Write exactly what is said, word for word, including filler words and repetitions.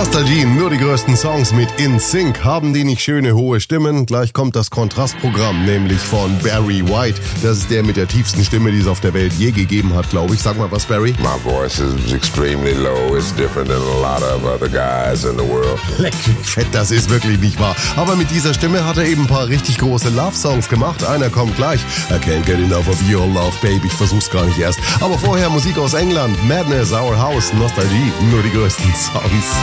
Nostalgie, nur die größten Songs mit In Sync. Haben die nicht schöne hohe Stimmen? Gleich kommt das Kontrastprogramm, nämlich von Barry White. Das ist der mit der tiefsten Stimme, die es auf der Welt je gegeben hat, glaube ich. Sag mal was, Barry. My voice is extremely low. It's different than a lot of other guys in the world. Leck mich fett, das ist wirklich nicht wahr. Aber mit dieser Stimme hat er eben ein paar richtig große Love-Songs gemacht. Einer kommt gleich. I can't get enough of your love, baby. Ich versuch's gar nicht erst. Aber vorher Musik aus England. Madness, Our House, Nostalgie, nur die größten Songs.